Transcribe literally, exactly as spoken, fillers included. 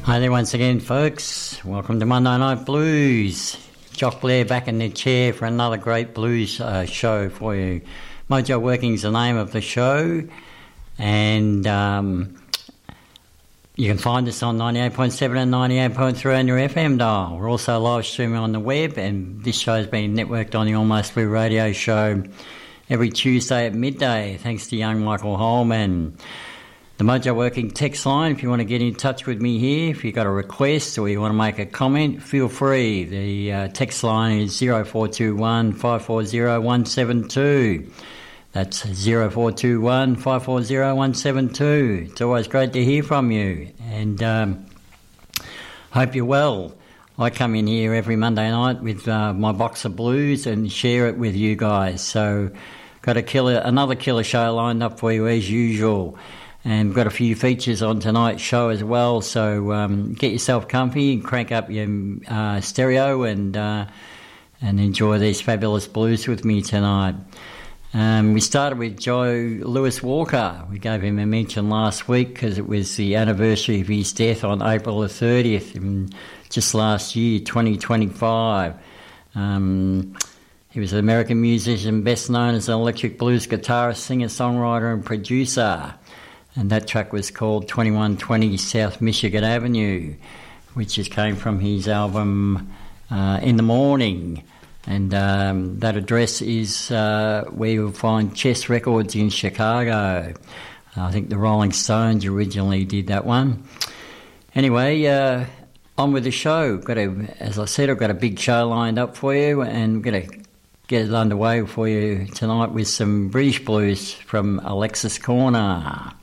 Hi there once again, folks. Welcome to Monday Night Blues. Jock Blair back in the chair for another great blues uh, show for you. Mojo Working's the name of the show, and um, you can find us on ninety-eight point seven and ninety-eight point three on your F M dial. We're also live streaming on the web, and this show's been networked on the Almost Blue radio show every Tuesday at midday, thanks to young Michael Holman. The Mojo Working text line, if you want to get in touch with me here, if you've got a request or you want to make a comment, feel free. The uh, text line is zero four two one, five four zero, one seven two. That's zero four two one, five four zero, one seven two. It's always great to hear from you, and um, hope you're well. I come in here every Monday night with uh, my box of blues and share it with you guys. So got a killer, another killer show lined up for you as usual. And we've got a few features on tonight's show as well, so um, get yourself comfy, crank up your uh, stereo and uh, and enjoy these fabulous blues with me tonight. Um, we started with Joe Louis Walker. We gave him a mention last week because it was the anniversary of his death on April the thirtieth, in just last year, twenty twenty-five. Um, he was an American musician, best known as an electric blues guitarist, singer, songwriter and producer. And that track was called twenty-one twenty South Michigan Avenue, which just came from his album uh, In the Morning. And um, that address is uh, where you'll find Chess Records in Chicago. I think the Rolling Stones originally did that one. Anyway, uh, on with the show. Got a, as I said, I've got a big show lined up for you, and I'm going to get it underway for you tonight with some British blues from Alexis Corner.